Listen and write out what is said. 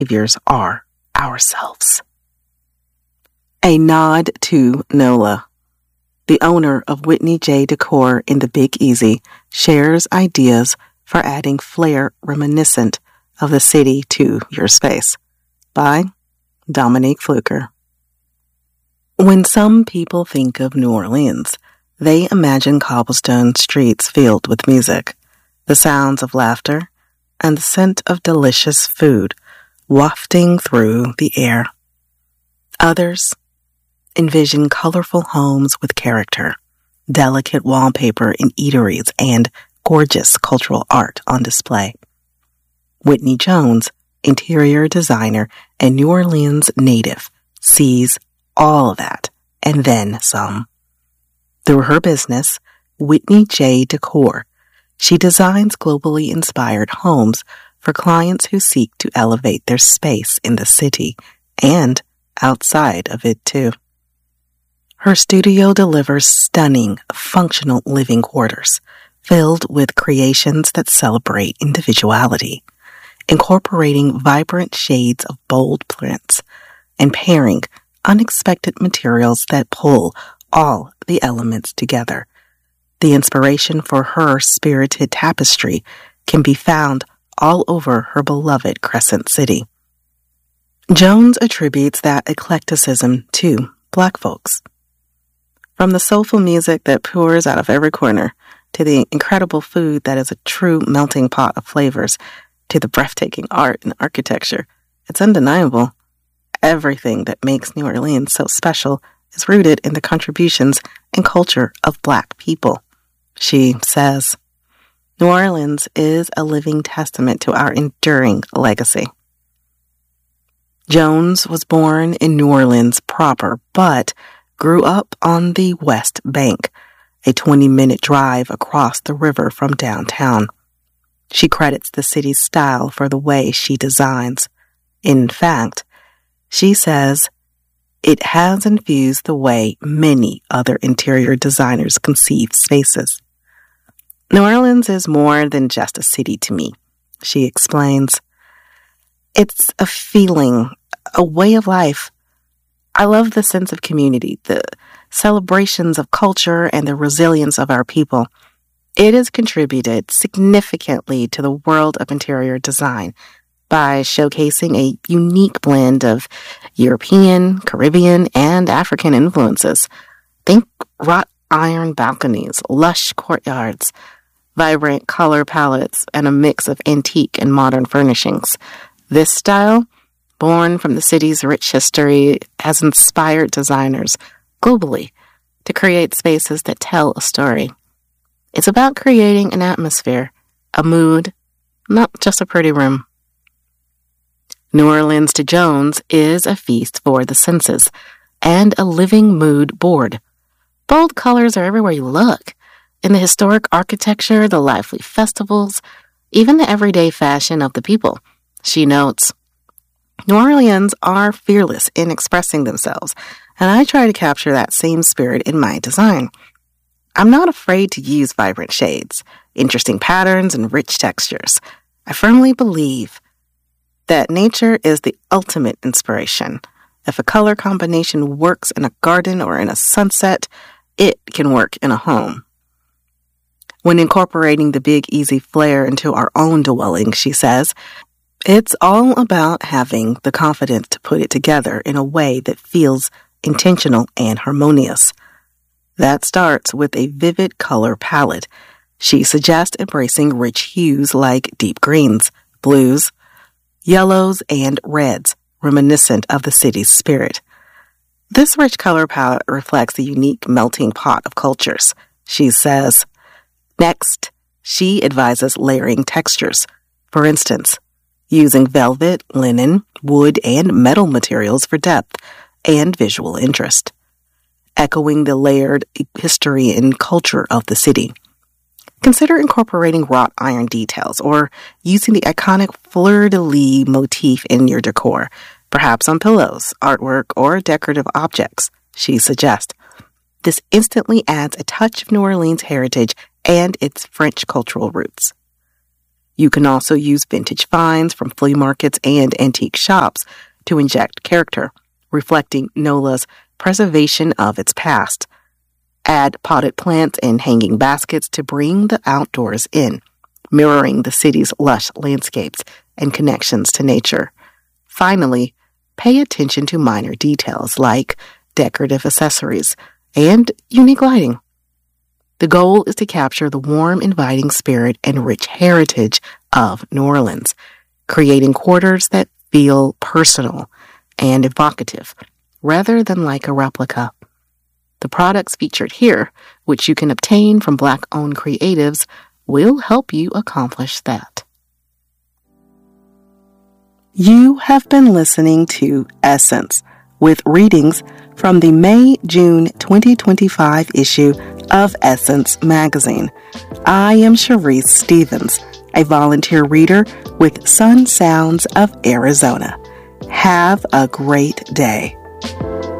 saviors are ourselves. A nod to Nola, the owner of Whitney J. Decor in the Big Easy, shares ideas for adding flair reminiscent of the city to your space, by Dominique Fluker. When some people think of New Orleans, they imagine cobblestone streets filled with music, the sounds of laughter, and the scent of delicious food wafting through the air. Others envision colorful homes with character, delicate wallpaper in eateries, and gorgeous cultural art on display. Whitney Jones, interior designer and New Orleans native, sees all of that and then some. Through her business, Whitney J. Decor, she designs globally inspired homes for clients who seek to elevate their space in the city and outside of it too. Her studio delivers stunning, functional living quarters filled with creations that celebrate individuality, incorporating vibrant shades of bold prints and pairing unexpected materials that pull all the elements together. The inspiration for her spirited tapestry can be found all over her beloved Crescent City. Jones attributes that eclecticism to Black folks. From the soulful music that pours out of every corner, to the incredible food that is a true melting pot of flavors, to the breathtaking art and architecture, it's undeniable. Everything that makes New Orleans so special is rooted in the contributions and culture of Black people. She says, New Orleans is a living testament to our enduring legacy. Jones was born in New Orleans proper, but grew up on the West Bank, a 20-minute drive across the river from downtown. She credits the city's style for the way she designs. In fact, she says, it has infused the way many other interior designers conceive spaces. New Orleans is more than just a city to me, she explains. It's a feeling, a way of life. I love the sense of community, the celebrations of culture, and the resilience of our people. It has contributed significantly to the world of interior design by showcasing a unique blend of European, Caribbean, and African influences. Think wrought iron balconies, lush courtyards, vibrant color palettes, and a mix of antique and modern furnishings. This style, born from the city's rich history, has inspired designers globally to create spaces that tell a story. It's about creating an atmosphere, a mood, not just a pretty room. New Orleans to Jones is a feast for the senses and a living mood board. Bold colors are everywhere you look. In the historic architecture, the lively festivals, even the everyday fashion of the people. She notes, New Orleans are fearless in expressing themselves, and I try to capture that same spirit in my design. I'm not afraid to use vibrant shades, interesting patterns, and rich textures. I firmly believe that nature is the ultimate inspiration. If a color combination works in a garden or in a sunset, it can work in a home. When incorporating the Big Easy flair into our own dwelling, she says, it's all about having the confidence to put it together in a way that feels intentional and harmonious. That starts with a vivid color palette. She suggests embracing rich hues like deep greens, blues, yellows, and reds, reminiscent of the city's spirit. This rich color palette reflects the unique melting pot of cultures, she says. Next, she advises layering textures. For instance, using velvet, linen, wood, and metal materials for depth and visual interest, echoing the layered history and culture of the city. Consider incorporating wrought iron details or using the iconic fleur-de-lis motif in your decor, perhaps on pillows, artwork, or decorative objects, she suggests. This instantly adds a touch of New Orleans heritage and its French cultural roots. You can also use vintage finds from flea markets and antique shops to inject character, reflecting NOLA's preservation of its past. Add potted plants and hanging baskets to bring the outdoors in, mirroring the city's lush landscapes and connections to nature. Finally, pay attention to minor details like decorative accessories and unique lighting. The goal is to capture the warm, inviting spirit and rich heritage of New Orleans, creating quarters that feel personal and evocative, rather than like a replica. The products featured here, which you can obtain from Black-owned creatives, will help you accomplish that. You have been listening to Essence, with readings from the May-June 2025 issue of Essence magazine. I am Sharice Stevens, a volunteer reader with Sun Sounds of Arizona. Have a great day.